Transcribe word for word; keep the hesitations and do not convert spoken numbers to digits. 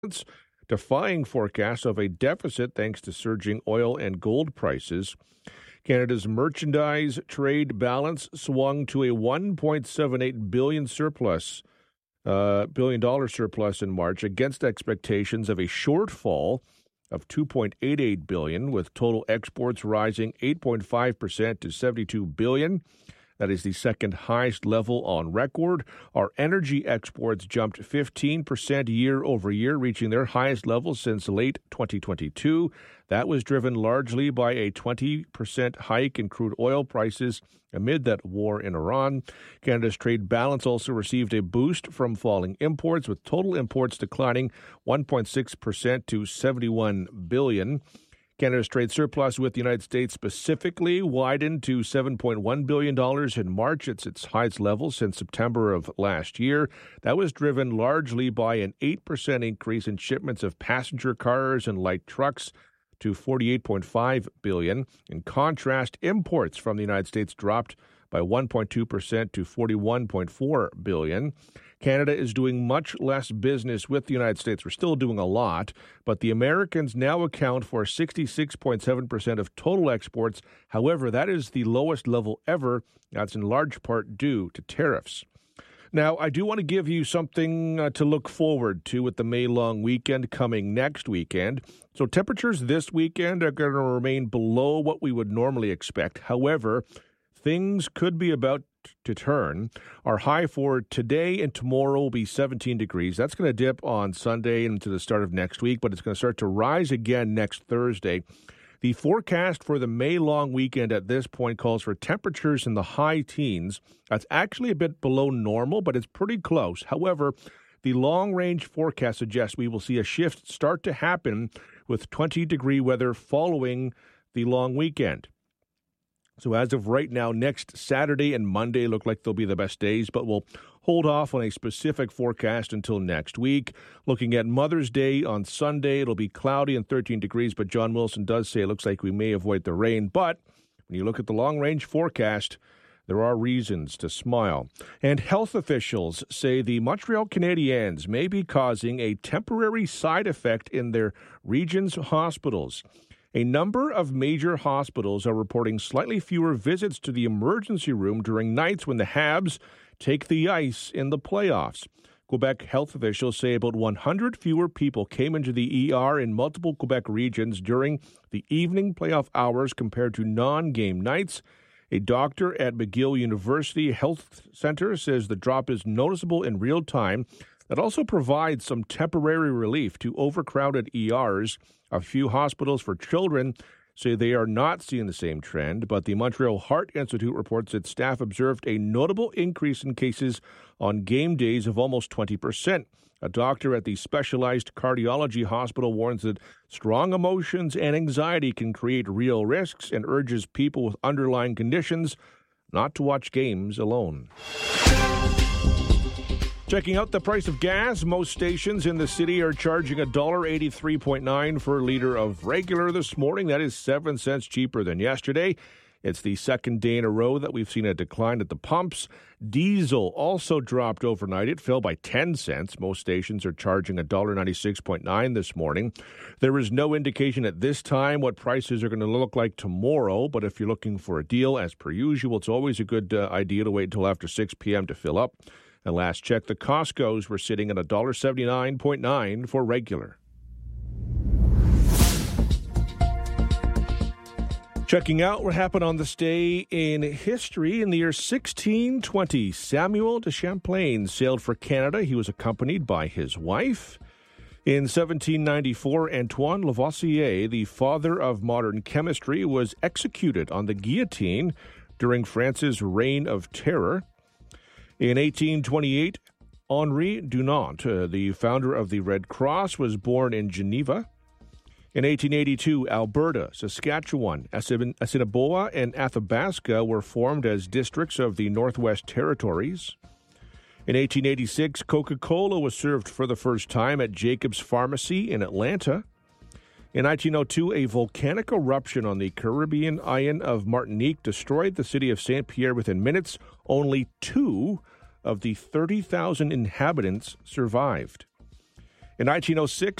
defying forecasts of a deficit thanks to surging oil and gold prices. Canada's merchandise trade balance swung to a one point seven eight billion surplus, uh, billion dollar surplus in March against expectations of a shortfall of two point eight eight billion dollars, with total exports rising eight point five percent to seventy-two billion dollars. That is the second highest level on record. Our energy exports jumped fifteen percent year over year, reaching their highest level since late twenty twenty-two. That was driven largely by a twenty percent hike in crude oil prices amid that war in Iran. Canada's trade balance also received a boost from falling imports, with total imports declining one point six percent to seventy-one billion dollars. Canada's trade surplus with the United States specifically widened to seven point one billion dollars in March. It's its highest level since September of last year. That was driven largely by an eight percent increase in shipments of passenger cars and light trucks to forty-eight point five billion dollars. In contrast, imports from the United States dropped by one point two percent to forty-one point four billion dollars. Canada is doing much less business with the United States. We're still doing a lot, but the Americans now account for sixty-six point seven percent of total exports. However, that is the lowest level ever. That's in large part due to tariffs. Now, I do want to give you something uh, to look forward to with the May long weekend coming next weekend. So temperatures this weekend are going to remain below what we would normally expect. However, things could be about to turn. Our high for today and tomorrow will be seventeen degrees. That's going to dip on Sunday into the start of next week, but it's going to start to rise again next Thursday. The forecast for the May long weekend at this point calls for temperatures in the high teens. That's actually a bit below normal, but it's pretty close. However, the long-range forecast suggests we will see a shift start to happen with twenty-degree weather following the long weekend. So as of right now, next Saturday and Monday look like they'll be the best days, but we'll hold off on a specific forecast until next week. Looking at Mother's Day on Sunday, it'll be cloudy and thirteen degrees, but John Wilson does say it looks like we may avoid the rain. But when you look at the long-range forecast, there are reasons to smile. And health officials say the Montreal Canadiens may be causing a temporary side effect in their region's hospitals. A number of major hospitals are reporting slightly fewer visits to the emergency room during nights when the Habs take the ice in the playoffs. Quebec health officials say about one hundred fewer people came into the E R in multiple Quebec regions during the evening playoff hours compared to non-game nights. A doctor at McGill University Health Center says the drop is noticeable in real time. That also provides some temporary relief to overcrowded E Rs. A few hospitals for children say they are not seeing the same trend, but the Montreal Heart Institute reports that staff observed a notable increase in cases on game days of almost twenty percent. A doctor at the specialized cardiology hospital warns that strong emotions and anxiety can create real risks and urges people with underlying conditions not to watch games alone. Checking out the price of gas, most stations in the city are charging one dollar eighty-three point nine for a liter of regular this morning. That is seven cents cheaper than yesterday. It's the second day in a row that we've seen a decline at the pumps. Diesel also dropped overnight. It fell by ten cents. Most stations are charging one dollar ninety-six point nine this morning. There is no indication at this time what prices are going to look like tomorrow, but if you're looking for a deal, as per usual, it's always a good uh, idea to wait until after six p.m. to fill up. And last check, the Costco's were sitting at one dollar seventy-nine point nine for regular. Checking out what happened on this day in history. In the year sixteen twenty, Samuel de Champlain sailed for Canada. He was accompanied by his wife. In seventeen ninety-four, Antoine Lavoisier, the father of modern chemistry, was executed on the guillotine during France's reign of terror. In eighteen twenty-eight, Henri Dunant, uh, the founder of the Red Cross, was born in Geneva. In eighteen eighty-two, Alberta, Saskatchewan, Assiniboia, and Athabasca were formed as districts of the Northwest Territories. In eighteen eighty-six, Coca-Cola was served for the first time at Jacobs Pharmacy in Atlanta. In nineteen oh two, a volcanic eruption on the Caribbean island of Martinique destroyed the city of Saint Pierre within minutes. Only two of the thirty thousand inhabitants survived. In nineteen oh six,